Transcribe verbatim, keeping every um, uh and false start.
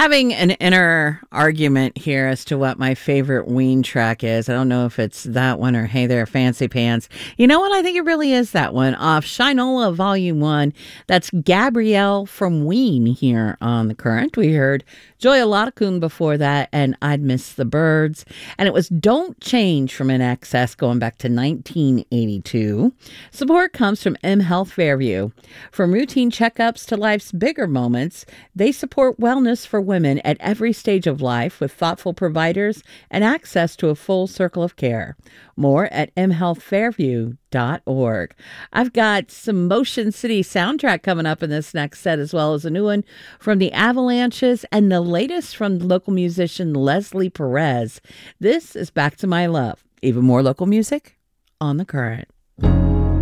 having an inner argument here as to what my favorite Ween track is. I don't know if it's that one or Hey There, Fancy Pants. You know what? I think it really is that one off Shinola Volume one. That's Gabrielle from Ween here on The Current. We heard Joya Latakun before that, and I'd Miss the Birds. And it was Don't Change from In Excess going back to nineteen eighty-two. Support comes from M Health Fairview. From routine checkups to life's bigger moments, they support wellness for women at every stage of life with thoughtful providers and access to a full circle of care. More at m health fairview dot org. I've got some Motion City soundtrack coming up in this next set, as well as a new one from the Avalanches and the latest from local musician Leslie Perez. This is Back to My Love. Even more local music on The Current.